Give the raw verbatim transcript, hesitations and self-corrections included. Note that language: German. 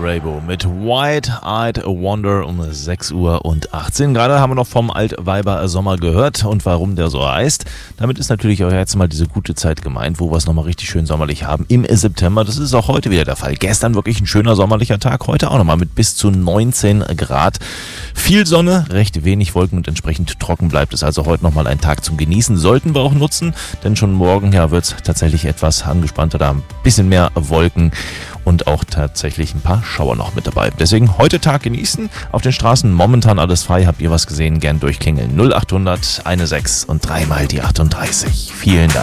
Rabo mit Wide-Eyed Wonder um sechs Uhr und achtzehn. Gerade haben wir noch vom Altweiber Sommer gehört und warum der so heißt. Damit ist natürlich auch jetzt mal diese gute Zeit gemeint, wo wir es nochmal richtig schön sommerlich haben im September. Das ist auch heute wieder der Fall. Gestern wirklich ein schöner sommerlicher Tag, heute auch nochmal mit bis zu neunzehn Grad. Viel Sonne, recht wenig Wolken und entsprechend trocken bleibt es. Also heute nochmal ein Tag zum Genießen. Sollten wir auch nutzen, denn schon morgen ja, wird es tatsächlich etwas angespannter, da ein bisschen mehr Wolken und auch tatsächlich ein paar Schauer noch mit dabei. Deswegen heute Tag genießen. Auf den Straßen momentan alles frei. Habt ihr was gesehen? Gern durchklingeln. null achthundert sechzehn und dreimal die achtunddreißig. Vielen Dank.